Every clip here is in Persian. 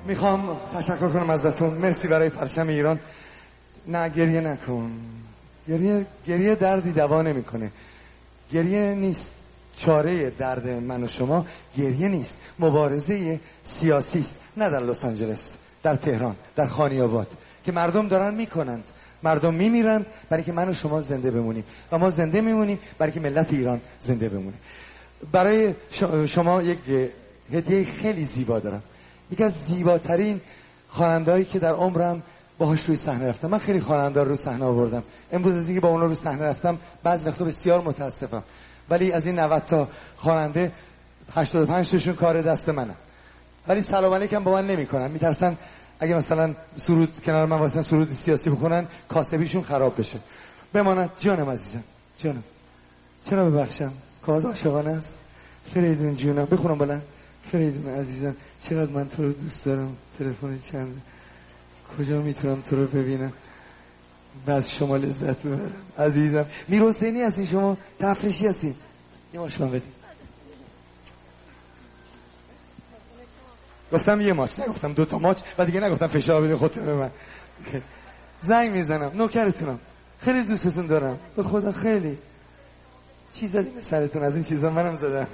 میخوام تشکر کنم ازتون. مرسی برای پرچم ایران. نه گریه نکن. گریه دردی دوا نمیکنه. گریه نیست چاره درد من و شما. گریه نیست مبارزه سیاسی است، نه در لس آنجلس، در تهران، در خانیاباد که مردم دارن میکنند. مردم میمیرن برای که من و شما زنده بمونیم و ما زنده میمونیم برای که ملت ایران زنده بمونه. برای شما یک هدیه خیلی زیبا دارم. یکی از زیباترین خواننده‌هایی که در عمرم باهاش روی صحنه رفتم. من خیلی خواننده رو صحنه آوردم. امروز از اینکه با اونا روی صحنه رفتم بعضی وقتا بسیار متاسفم، ولی از این 90 تا خواننده 85 تاشون کار دست منه، ولی سلام علیکم با من نمی‌کنن. میترسن اگه مثلا سرود کنار من واسه سرود سیاسی بخونن کاسبیشون خراب بشه. بماند جانم عزیزم، جانم. چرا ببخشم؟ کاز عاشقانه است. فریدون جونم، بخونم بلند. فریدون عزیزم چقدر من تو رو دوست دارم. تلفن چنده؟ کجا میتونم تو رو ببینم بعد شما لذت ببرم؟ عزیزم میر حسینی هستی شما؟ تفریشی هستی؟ یه ماچ من بدی. گفتم یه ماچ، نگفتم 2 تا ماچ و دیگه نگفتم فشار بدین خودتون به من. زنگ میزنم، نوکرتونم، خیلی دوستتون دارم به خدا. خیلی چیز زدیم سرتون، از این چیزا منم زدم.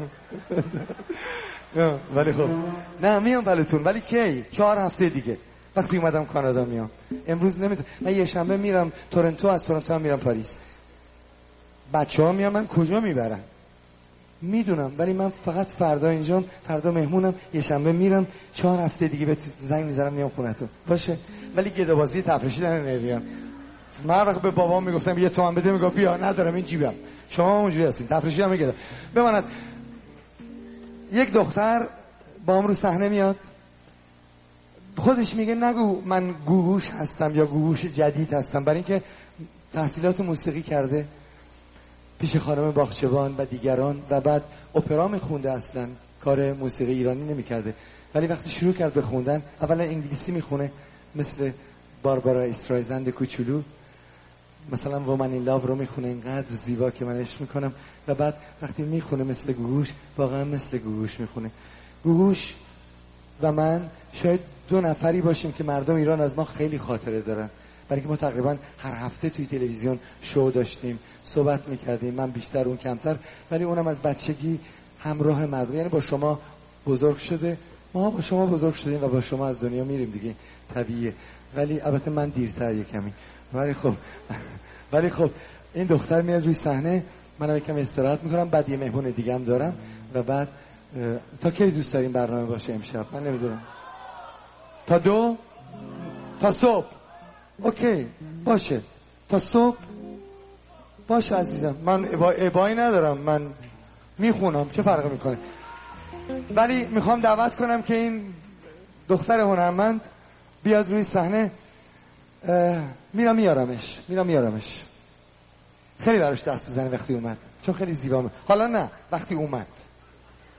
ولی خب نه میام بلتون، ولی کی؟ 4 هفته دیگه وقتی اومدم کانادا میام. امروز نمیتونم. من یه شنبه میرم تورنتو، از تورنتو هم میرم پاریس. بچه‌ها میان من کجا میبرن میدونم، ولی من فقط فردا اینجام، فردا مهمونم، یه شنبه میرم، 4 هفته دیگه به زنگ میزنم میام خونتون باشه. ولی گدابازی تفریشی در نمیام. من وقت به بابام میگفتم یه تومن بده، میگفت بیا ندارم این جیبم. شما اونجوری هستین، تفریشی هم میگه. بماند یک دختر با هم رو صحنه میاد، خودش میگه نگو من گوگوش هستم یا گوگوش جدید هستم، برای اینکه تحصیلات موسیقی کرده پیش خانم باغچبان و دیگران و بعد اپرا میخونده. اصلا کار موسیقی ایرانی نمیکرده، ولی وقتی شروع کرد به خوندن اولا انگلیسی میخونه مثل باربارا استرایزند کوچولو، مثلا وومن این لاو رو میخونه اینقدر زیبا که من عشق میکنم، و بعد وقتی میخونه مثل گوگوش، واقعا مثل گوگوش میخونه. گوگوش و من شاید 2 نفری باشیم که مردم ایران از ما خیلی خاطره دارن، برای که ما تقریبا هر هفته توی تلویزیون شو داشتیم، صحبت میکردیم، من بیشتر اون کمتر، ولی اونم از بچگی همراه مردم، یعنی با شما بزرگ شده، ما با شما بزرگ شدیم و با شما از دنیا میریم دیگه، طبیعیه. ولی البته من دیرتر یکمی، ولی خب این دختر میاد روی صحنه، منم یکم استراحت میکنم، بعد یه مهمون دیگه هم دارم و بعد تا کی دوست داریم برنامه باشه امشب؟ من نمیدونم. تا 2 تا صبح. اوکی باشه تا صبح باشه عزیزم. من ابایی ندارم، من میخونم، چه فرقی میکنه. ولی میخوام دعوت کنم که این دختر هنرمند بیاد روی صحنه. میرم میارمش. خیلی براش دست بزنه وقتی اومد، چون خیلی زیبا. حالا نه، وقتی اومد